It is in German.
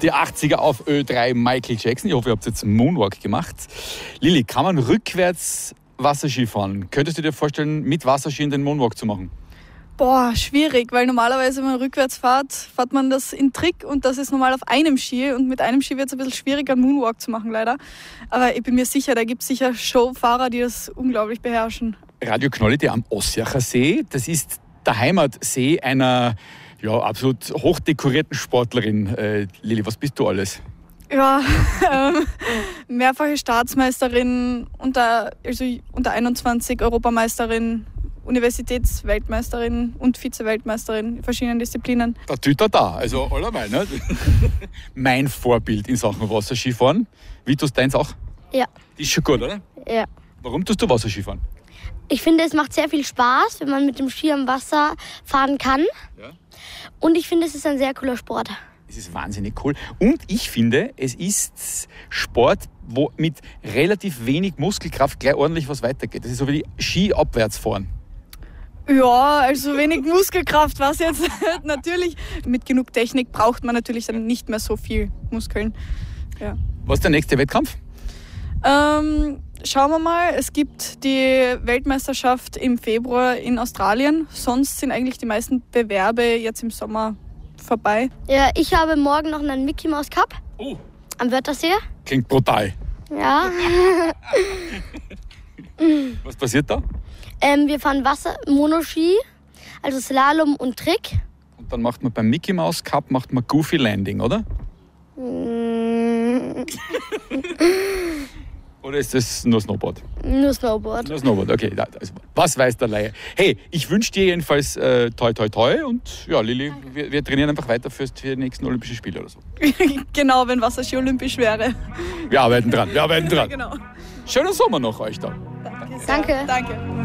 Die 80er auf Ö3 Michael Jackson. Ich hoffe, ihr habt jetzt Moonwalk gemacht. Lilly, kann man rückwärts Wasserski fahren? Könntest du dir vorstellen, mit Wasserski den Moonwalk zu machen? Boah, schwierig, weil normalerweise, wenn man rückwärts fährt man das in Trick und das ist normal auf einem Ski und mit einem Ski wird es ein bisschen schwieriger, einen Moonwalk zu machen, leider. Aber ich bin mir sicher, da gibt es sicher Showfahrer, die das unglaublich beherrschen. Radio Knollite am Ossiacher See, das ist der Heimatsee einer absolut hochdekorierten Sportlerin. Lilly, was bist du alles? Ja, mehrfache Staatsmeisterin, unter 21 Europameisterin, Universitätsweltmeisterin und Vize-Weltmeisterin in verschiedenen Disziplinen. Der Tüter da, also allerweil. Ne? Mein Vorbild in Sachen Wasserskifahren. Wie tust du deins auch? Ja. Ist schon gut, oder? Ja. Warum tust du Wasserskifahren? Ich finde, es macht sehr viel Spaß, wenn man mit dem Ski am Wasser fahren kann. Ja. Und ich finde, es ist ein sehr cooler Sport. Es ist wahnsinnig cool. Und ich finde, es ist Sport, wo mit relativ wenig Muskelkraft gleich ordentlich was weitergeht. Das ist so wie die Ski abwärts fahren. Ja, also wenig Muskelkraft, was jetzt natürlich. Mit genug Technik braucht man natürlich dann nicht mehr so viel Muskeln. Ja. Was ist der nächste Wettkampf? Schauen wir mal, es gibt die Weltmeisterschaft im Februar in Australien. Sonst sind eigentlich die meisten Bewerbe jetzt im Sommer vorbei. Ja, ich habe morgen noch einen Mickey Mouse Cup am Wörthersee. Klingt brutal. Ja. Was passiert da? Wir fahren Monoski, also Slalom und Trick. Und dann macht man beim Mickey Mouse Cup Goofy Landing, oder? Oder ist das nur Snowboard? Nur Snowboard. Nur Snowboard, okay. Also, was weiß der Laie? Hey, ich wünsche dir jedenfalls toi toi toi und ja, Lilly, wir trainieren einfach weiter für die nächsten Olympischen Spiele oder so. Genau, wenn Wasserski olympisch wäre. Wir arbeiten dran. Genau. Schönen Sommer noch euch da. Danke. Danke.